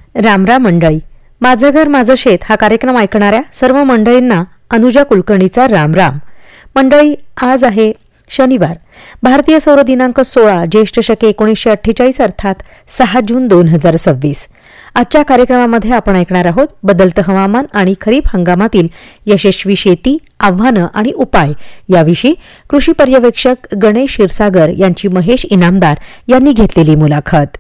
रामराम मंडळी. माझं घर माझं शेत हा कार्यक्रम ऐकणाऱ्या सर्व मंडळींना अनुजा कुलकर्णीचा रामराम. मंडळी, आज आहे शनिवार, भारतीय सौर दिनांक 16 ज्येष्ठ शके 1948 अर्थात 6 जून 2026. आजच्या कार्यक्रमामध्ये आपण ऐकणार आहोत बदलतं हवामान आणि खरीप हंगामातील यशस्वी शेती, आव्हानं आणि उपाय याविषयी कृषी पर्यवेक्षक गणेश क्षीरसागर यांची महेश इनामदार यांनी घेतलेली मुलाखत.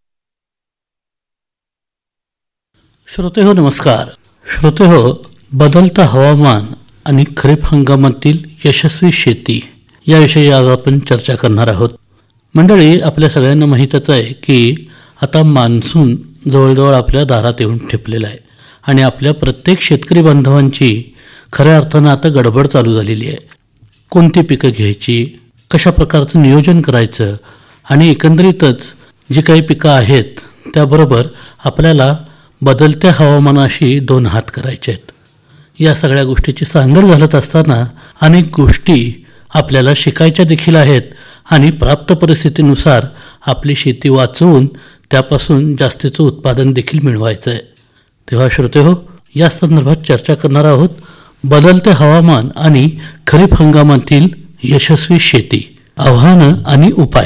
श्रोतेहो नमस्कार. श्रोतेहो, बदलतं हवामान आणि खरीप हंगामातील यशस्वी शेती याविषयी आज आपण चर्चा करणार आहोत. मंडळी, आपल्या सगळ्यांना माहीतच आहे की आता मान्सून जवळजवळ आपल्या दारात येऊन ठेपलेला आहे आणि आपल्या प्रत्येक शेतकरी बांधवांची खऱ्या अर्थानं आता गडबड चालू झालेली आहे. कोणती पिकं घ्यायची, कशा प्रकारचं नियोजन करायचं आणि एकंदरीतच जी काही पिकं आहेत त्याबरोबर आपल्याला बदलत्या हवामानाशी 2 हात करायचे आहेत. या सगळ्या गोष्टीची सांगड घालत असताना अनेक गोष्टी आपल्याला शिकायच्या देखील आहेत आणि प्राप्त परिस्थितीनुसार आपली शेती वाचवून त्यापासून जास्तीचं उत्पादन देखील मिळवायचं आहे. तेव्हा श्रोतेहो, या संदर्भात चर्चा करणार आहोत बदलते हवामान आणि खरीप हंगामातील यशस्वी शेती, आव्हानं आणि उपाय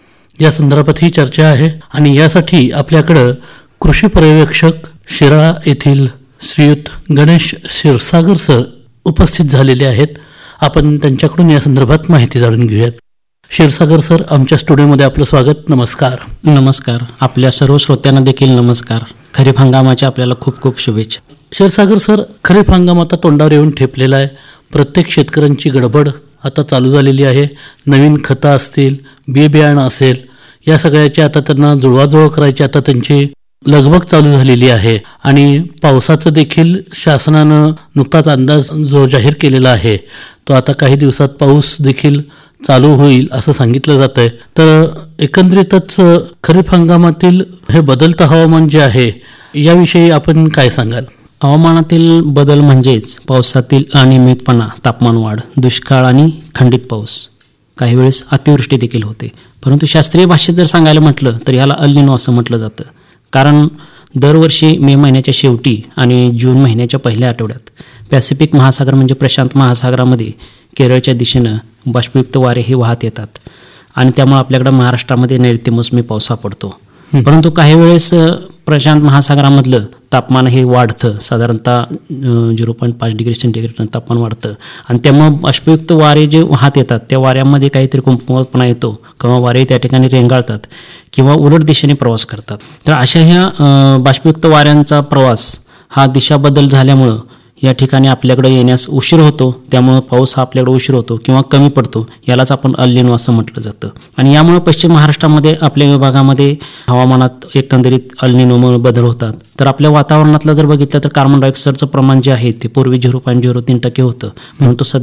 या संदर्भात ही चर्चा आहे. आणि यासाठी आपल्याकडं कृषी पर्यवेक्षक शिराळा येथील श्रीयुत गणेश क्षीरसागर सर उपस्थित झालेले आहेत. आपण त्यांच्याकडून या संदर्भात माहिती जाणून घेऊयात. क्षीरसागर सर, आमच्या स्टुडिओमध्ये आपलं स्वागत. नमस्कार. नमस्कार. आपल्या सर्व श्रोत्यांना देखील नमस्कार. खरीप हंगामाच्या आपल्याला खूप खूप शुभेच्छा. क्षीरसागर सर, खरीप हंगाम आता तोंडावर येऊन ठेपलेला आहे. प्रत्येक शेतकऱ्यांची गडबड आता चालू झालेली आहे. नवीन खतं असतील, बियाणं असेल, या सगळ्याची आता त्यांना जुळवाजुळव करायची आता त्यांची लगबग चालू झालेली आहे. आणि पावसाचं देखील शासनानं नुकताच अंदाज जो जाहीर केलेला आहे तो आता काही दिवसात पाऊस देखील चालू होईल असं सांगितलं जात आहे. तर एकंदरीतच खरीप हंगामातील हे बदलतं हवामान जे आहे याविषयी आपण काय सांगाल? हवामानातील बदल म्हणजेच पावसातील अनियमितपणा, तापमान वाढ, दुष्काळ आणि खंडित पाऊस, काही वेळेस अतिवृष्टी देखील होते. परंतु शास्त्रीय भाषेत जर सांगायला म्हटलं तर याला अल निनो असं म्हटलं जातं. कारण दरवर्षी मे महिन्याच्या शेवटी आणि जून महिन्याच्या पहिल्या आठवड्यात पॅसिफिक महासागर म्हणजे प्रशांत महासागरामध्ये केरळच्या दिशेनं बाष्पयुक्त वारे हे वाहत येतात आणि त्यामुळे आपल्याकडं महाराष्ट्रामध्ये नैऋत्य मोसमी पाऊस सापडतो. परंतु काही वेळेस प्रशांत महासागरामधलं तापमान हे वाढतं, साधारणतः 0.5 डिग्री सेंटीग्रेड तापमान वाढतं आणि त्यामुळं बाष्पयुक्त वारे जे वाहत येतात त्या वाऱ्यामध्ये काहीतरी कुंपवतपणा येतो किंवा वारे त्या ठिकाणी रेंगाळतात किंवा उलट दिशेने प्रवास करतात. तर अशा ह्या बाष्पयुक्त वाऱ्यांचा प्रवास हा दिशा बदल झाल्यामुळं या ठिकाणी आपल्याकडे येण्यास उशीर होतो. त्यामुळं पाऊस हा आपल्याकडे उशीर होतो किंवा कमी पडतो. यालाच आपण अल निनो असं म्हटलं जातं. आणि यामुळे पश्चिम महाराष्ट्रामध्ये आपल्या विभागामध्ये हवामानात एकंदरीत अल निनोमुळे बदल होतात. तर आपल्या वातावरणातलं जर बघितलं तर कार्बन डायऑक्साईडचं प्रमाण जे आहे ते पूर्वी 0.03% होतं, परंतु